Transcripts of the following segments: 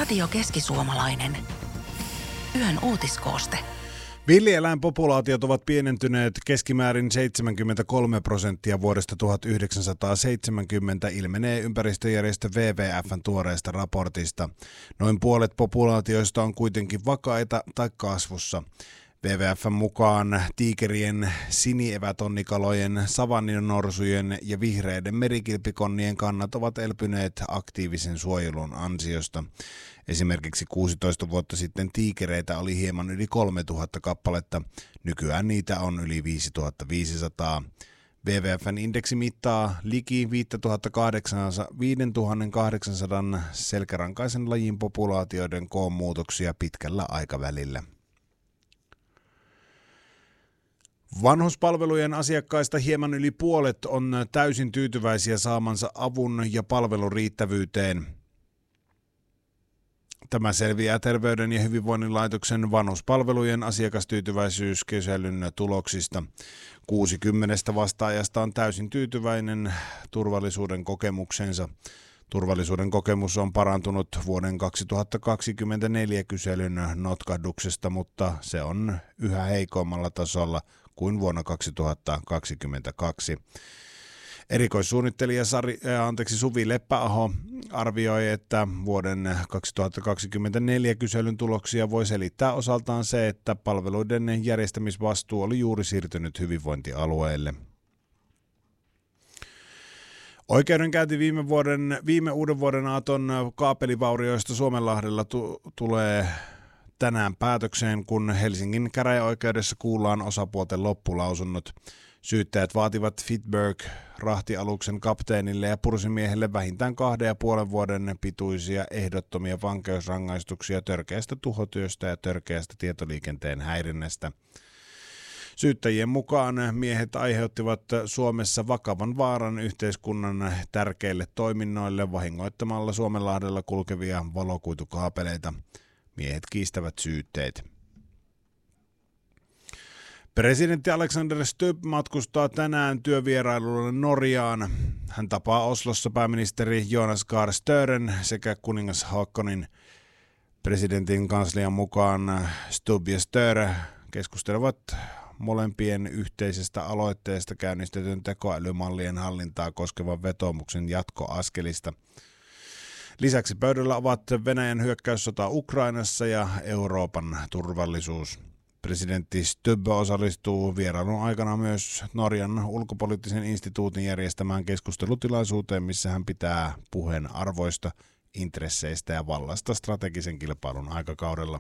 Radio Keski-Suomalainen. Yön uutiskooste. Villieläinpopulaatiot ovat pienentyneet keskimäärin 73% vuodesta 1970, ilmenee ympäristöjärjestö WWF:n tuoreesta raportista. Noin puolet populaatioista on kuitenkin vakaita tai kasvussa. WWF:n mukaan tiikerien, sinievätonnikalojen, savanninorsujen ja vihreiden merikilpikonnien kannat ovat elpyneet aktiivisen suojelun ansiosta. Esimerkiksi 16 vuotta sitten tiikereitä oli hieman yli 3000 kappaletta, nykyään niitä on yli 5500. WWF:n indeksi mittaa liki 5800 selkärankaisen lajin populaatioiden koon muutoksia pitkällä aikavälillä. Vanhuspalvelujen asiakkaista hieman yli puolet on täysin tyytyväisiä saamansa avun ja palvelun riittävyyteen. Tämä selviää Terveyden ja hyvinvoinnin laitoksen vanhuspalvelujen asiakastyytyväisyyskyselyn tuloksista. 60 vastaajasta on täysin tyytyväinen turvallisuuden kokemuksensa. Turvallisuuden kokemus on parantunut vuoden 2024 kyselyn notkahduksesta, mutta se on yhä heikommalla tasolla kuin vuonna 2022. Erikoissuunnittelija Suvi Leppäaho arvioi, että vuoden 2024 kyselyn tuloksia voi selittää osaltaan se, että palveluiden järjestämisvastuu oli juuri siirtynyt hyvinvointialueille. Oikeudenkäynti viime uuden vuoden aaton kaapelivaurioista Suomenlahdella tulee tänään päätökseen, kun Helsingin käräjäoikeudessa kuullaan osapuolten loppulausunnot. Syyttäjät vaativat Fitberg-rahtialuksen kapteenille ja pursimiehelle vähintään 2,5 vuoden pituisia ehdottomia vankeusrangaistuksia törkeästä tuhotyöstä ja törkeästä tietoliikenteen häirinnästä. Syyttäjien mukaan miehet aiheuttivat Suomessa vakavan vaaran yhteiskunnan tärkeille toiminnoille vahingoittamalla Suomenlahdella kulkevia valokuitukaapeleita. Miehet kiistävät syytteet. Presidentti Alexander Stubb matkustaa tänään työvierailulle Norjaan. Hän tapaa Oslossa pääministeri Jonas Gahr Støren sekä kuningas Haakonin. Presidentin kanslian mukaan Stubb ja Støre keskustelevat molempien yhteisestä aloitteesta käynnistetyn tekoälymallien hallintaa koskevan vetoomuksen jatkoaskelista. Lisäksi pöydällä ovat Venäjän hyökkäyssota Ukrainassa ja Euroopan turvallisuus. Presidentti Stubb osallistuu vierailun aikana myös Norjan ulkopoliittisen instituutin järjestämään keskustelutilaisuuteen, missä hän pitää puheen arvoista, intresseistä ja vallasta strategisen kilpailun aikakaudella.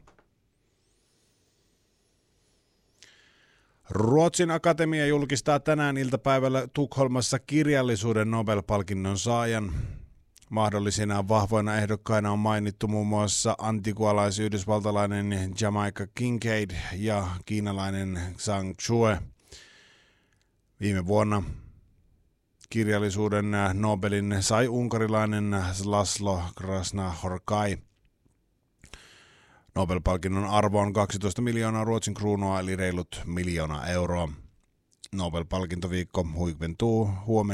Ruotsin akatemia julkistaa tänään iltapäivällä Tukholmassa kirjallisuuden Nobel-palkinnon saajan. Mahdollisina vahvoina ehdokkaina on mainittu muun muassa antigualais-yhdysvaltalainen Jamaica Kincaid ja kiinalainen Zhang Chue. Viime vuonna kirjallisuuden Nobelin sai unkarilainen Laszlo Krasznahorkai. Nobel-palkinnon arvo on 12 miljoonaa Ruotsin kruunua eli reilut 1 miljoona euroa. Nobel-palkintoviikko huipentuu huomenna